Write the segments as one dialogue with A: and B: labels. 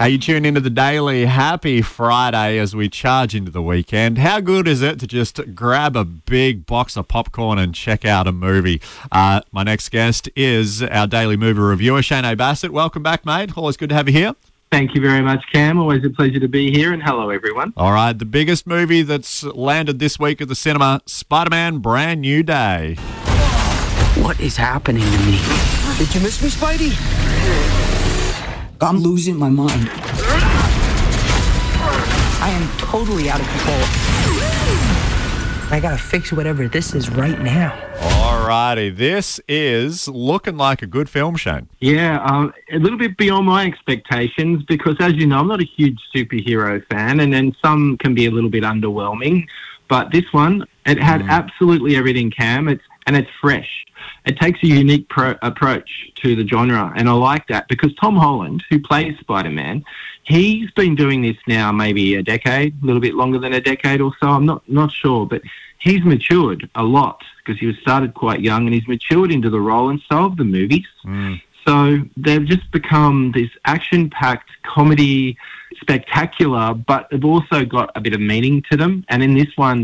A: Hey, you tune into the Daily. Happy Friday as we charge into the weekend. How good is it to just grab a big box of popcorn and check out a movie? My next guest is our daily movie reviewer, Shane Bassett. Welcome back, mate. Always good to have you here.
B: Thank you very much, Cam. Always a pleasure to be here, and hello, everyone.
A: All right, the biggest movie that's landed this week at the cinema, Spider-Man Brand New Day.
C: What is happening to me?
D: Did you miss me, Spidey?
C: I'm losing my mind. I am totally out of control. I gotta fix whatever this is right now.
A: All righty, this is looking like a good film, Shane.
B: Yeah, a little bit beyond my expectations because, as you know, I'm not a huge superhero fan, and then some can be a little bit underwhelming. But this one, it had absolutely everything, Cam. It's fresh. It takes a unique approach to the genre, and I like that because Tom Holland, who plays Spider-Man, he's been doing this now maybe a decade, a little bit longer than a decade or so. I'm not sure, but he's matured a lot because he was started quite young, and he's matured into the role, and so have the movies. So they've just become this action-packed comedy spectacular, but they've also got a bit of meaning to them. And in this one,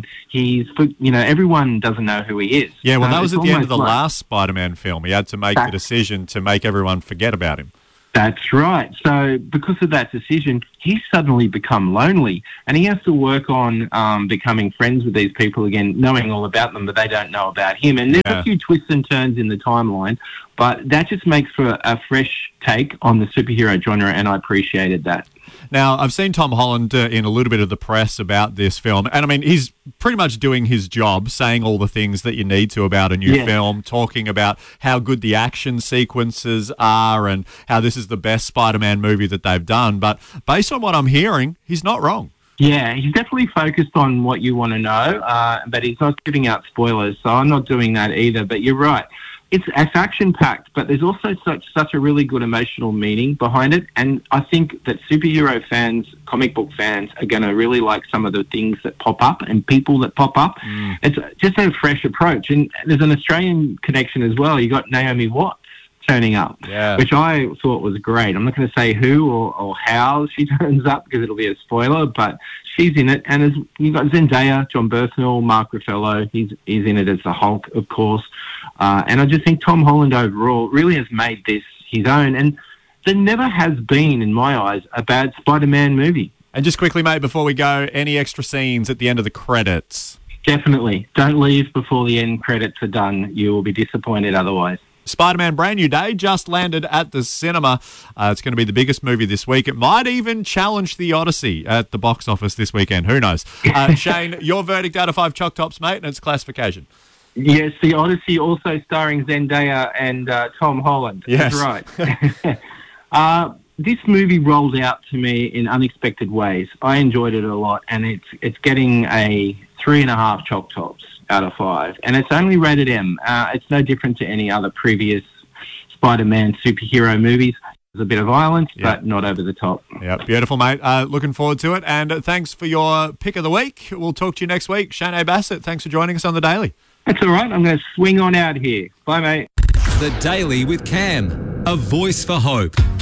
B: everyone doesn't know who he is.
A: Yeah, well, that was at the end of the last Spider-Man film. He had to make the decision to make everyone forget about him.
B: That's right. So because of that decision, he's suddenly become lonely, and he has to work on becoming friends with these people again, knowing all about them, but they don't know about him. And there's a few twists and turns in the timeline, but that just makes for a fresh take on the superhero genre, and I appreciated that.
A: Now, I've seen Tom Holland in a little bit of the press about this film, and I mean, he's pretty much doing his job, saying all the things that you need to about a new film, talking about how good the action sequences are and how this is the best Spider-Man movie that they've done. But based on what I'm hearing, he's not wrong.
B: Yeah, he's definitely focused on what you want to know, but he's not giving out spoilers, so I'm not doing that either. But you're right. It's action-packed, but there's also such a really good emotional meaning behind it. And I think that superhero fans, comic book fans, are going to really like some of the things that pop up and people that pop up. It's just a fresh approach. And there's an Australian connection as well. You got Naomi Watts turning up, which I thought was great. I'm not going to say who or how she turns up because it'll be a spoiler, but she's in it. And you've got Zendaya, John Bernthal, Mark Ruffalo. He's in it as the Hulk, of course. And I just think Tom Holland overall really has made this his own. And there never has been, in my eyes, a bad Spider-Man movie.
A: And just quickly, mate, before we go, any extra scenes at the end of the credits?
B: Definitely. Don't leave before the end credits are done. You will be disappointed otherwise.
A: Spider-Man Brand New Day just landed at the cinema. It's going to be the biggest movie this week. It might even challenge The Odyssey at the box office this weekend. Who knows? Shane, your verdict out of 5 Choc Tops, mate, and its classification.
B: Yes, The Odyssey, also starring Zendaya and Tom Holland.
A: Yes.
B: That's right. This movie rolled out to me in unexpected ways. I enjoyed it a lot, and it's getting a 3.5 Choc Tops out of 5, and it's only rated M. It's no different to any other previous Spider-Man superhero movies. There's a bit of violence, but not over the top.
A: Yeah, beautiful, mate. Looking forward to it, and thanks for your pick of the week. We'll talk to you next week. Shane Bassett, thanks for joining us on The Daily.
B: That's all right. I'm going to swing on out here. Bye, mate.
E: The Daily with Cam, a voice for hope.